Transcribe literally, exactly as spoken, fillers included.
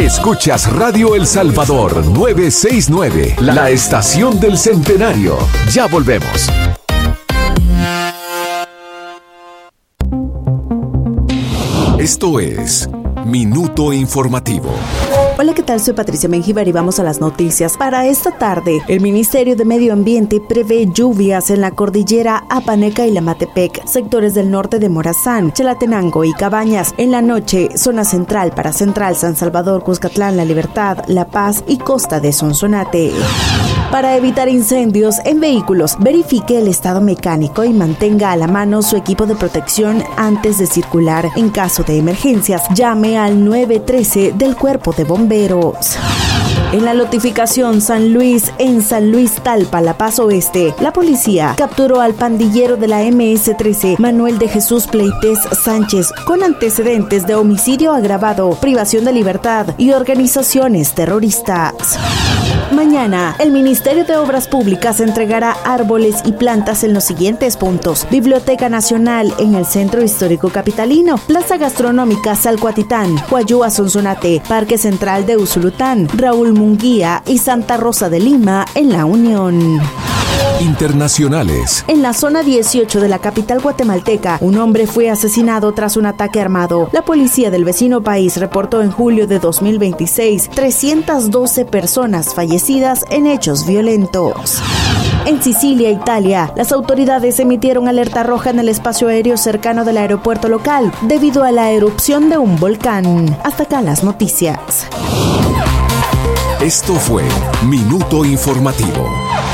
Escuchas Radio El Salvador novecientos sesenta y nueve, la estación del centenario. Ya volvemos. Esto es Minuto Informativo. Hola, ¿qué tal? Soy Patricia Mengíbar y vamos a las noticias. Para esta tarde, el Ministerio de Medio Ambiente prevé lluvias en la cordillera Apaneca y Lamatepec, sectores del norte de Morazán, Chalatenango y Cabañas. En la noche, zona central para Central, San Salvador, Cuscatlán, La Libertad, La Paz y costa de Sonsonate. Para evitar incendios en vehículos, verifique el estado mecánico y mantenga a la mano su equipo de protección antes de circular. En caso de emergencias, llame al nueve trece del Cuerpo de Bomberos. En la notificación San Luis, en San Luis Talpa, La Paz Oeste, la policía capturó al pandillero de la eme ese trece, Manuel de Jesús Pleites Sánchez, con antecedentes de homicidio agravado, privación de libertad y organizaciones terroristas. Mañana, el Ministerio de Obras Públicas entregará árboles y plantas en los siguientes puntos: Biblioteca Nacional en el Centro Histórico Capitalino, Plaza Gastronómica Salcuatitán, Huayúa Sonsonate, Parque Central de Usulután, Raúl Munguía y Santa Rosa de Lima en La Unión. Internacionales. En la zona dieciocho de la capital guatemalteca, un hombre fue asesinado tras un ataque armado. La policía del vecino país reportó en julio de dos mil veintiséis trescientas doce personas fallecidas en hechos violentos. En Sicilia, Italia, las autoridades emitieron alerta roja en el espacio aéreo cercano del aeropuerto local debido a la erupción de un volcán. Hasta acá las noticias. Esto fue Minuto Informativo.